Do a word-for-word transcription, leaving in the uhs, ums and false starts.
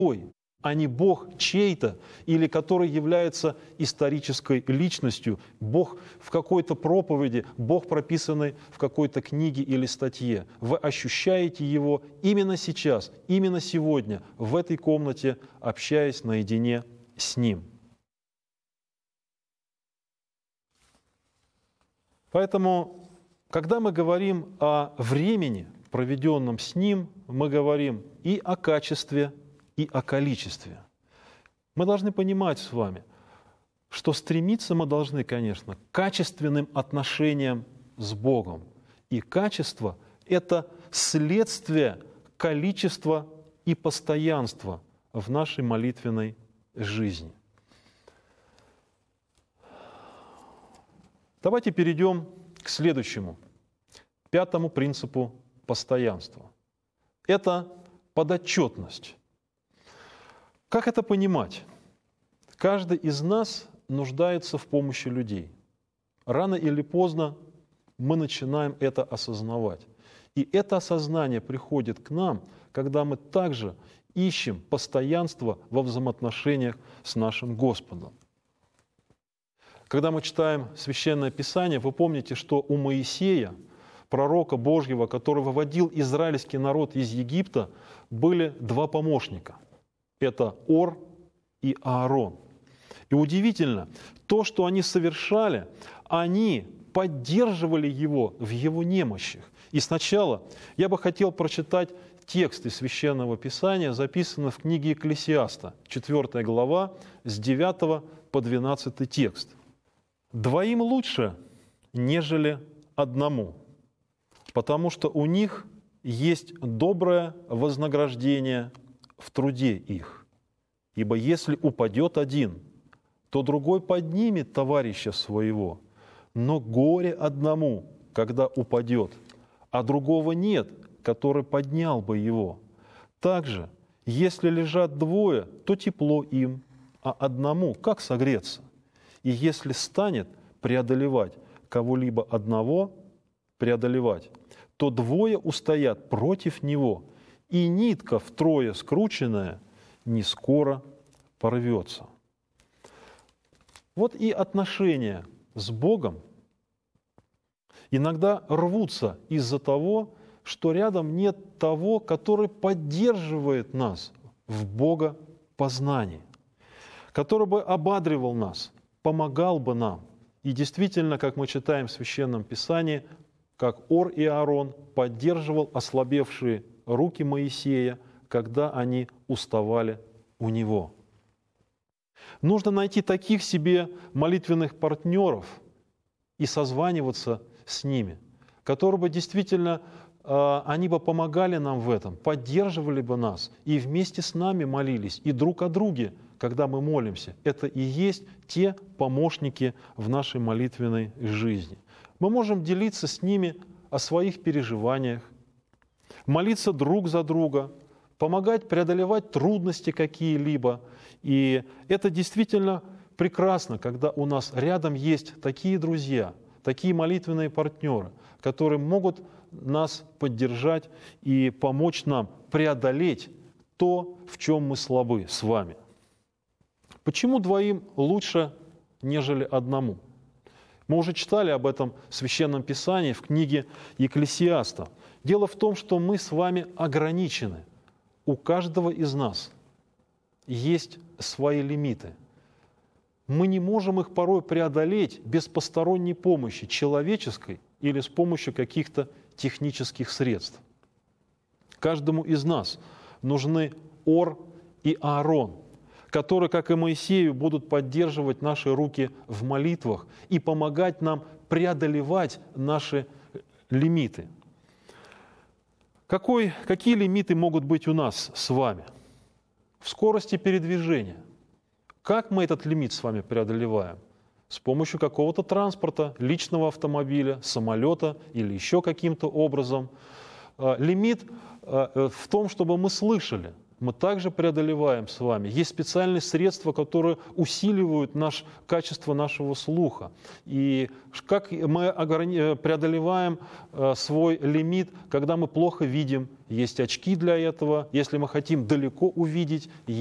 а не Бог чей-то, или который является исторической личностью, Бог в какой-то проповеди, Бог, прописанный в какой-то книге или статье. Вы ощущаете Его именно сейчас, именно сегодня, в этой комнате, общаясь наедине с Ним. Поэтому, когда мы говорим о времени, проведенном с Ним, мы говорим и о качестве, и о количестве. Мы должны понимать с вами, что стремиться мы должны, конечно, к качественным отношениям с Богом. И качество — это следствие количества и постоянства в нашей молитвенной жизни. Давайте перейдем к следующему, пятому принципу постоянства. Это подотчетность. Как это понимать? Каждый из нас нуждается в помощи людей. Рано или поздно мы начинаем это осознавать. И это осознание приходит к нам, когда мы также ищем постоянство во взаимоотношениях с нашим Господом. Когда мы читаем Священное Писание, вы помните, что у Моисея, пророка Божьего, который выводил израильский народ из Египта, были два помощника. Это Ор и Аарон. И удивительно, то, что они совершали, они поддерживали его в его немощах. И сначала я бы хотел прочитать текст из Священного Писания, записанный в книге Екклесиаста, четвёртая глава, с девятого по двенадцатый текст. «Двоим лучше, нежели одному, потому что у них есть доброе вознаграждение в труде их. Ибо если упадет один, то другой поднимет товарища своего. Но горе одному, когда упадет, а другого нет, который поднял бы его. Также, если лежат двое, то тепло им, а одному как согреться? И если станет преодолевать кого-либо одного, преодолевать, то двое устоят против него, и нитка втрое скрученная не скоро порвется». Вот и отношения с Богом иногда рвутся из-за того, что рядом нет того, который поддерживает нас в богопознании, который бы ободривал нас, помогал бы нам. И действительно, как мы читаем в Священном Писании, как Ор и Аарон поддерживал ослабевшие руки Моисея, когда они уставали у него. Нужно найти таких себе молитвенных партнеров и созваниваться с ними, которые бы действительно, они бы помогали нам в этом, поддерживали бы нас и вместе с нами молились, и друг о друге, когда мы молимся. Это и есть те помощники в нашей молитвенной жизни. Мы можем делиться с ними о своих переживаниях, молиться друг за друга, помогать преодолевать трудности какие-либо. И это действительно прекрасно, когда у нас рядом есть такие друзья, такие молитвенные партнеры, которые могут нас поддержать и помочь нам преодолеть то, в чем мы слабы с вами. Почему двоим лучше, нежели одному? Мы уже читали об этом в Священном Писании, в книге Екклесиаста. Дело в том, что мы с вами ограничены. У каждого из нас есть свои лимиты. Мы не можем их порой преодолеть без посторонней помощи, человеческой или с помощью каких-то технических средств. Каждому из нас нужны Ор и Аарон, которые, как и Моисею, будут поддерживать наши руки в молитвах и помогать нам преодолевать наши лимиты. Какой, какие лимиты могут быть у нас с вами? В скорости передвижения. Как мы этот лимит с вами преодолеваем? С помощью какого-то транспорта, личного автомобиля, самолета или еще каким-то образом. Лимит в том, чтобы мы слышали. мы также преодолеваем с вами. Есть специальные средства, которые усиливают наш, качество нашего слуха. И как мы ограни- преодолеваем э, свой лимит, когда мы плохо видим, есть очки для этого. Если мы хотим далеко увидеть,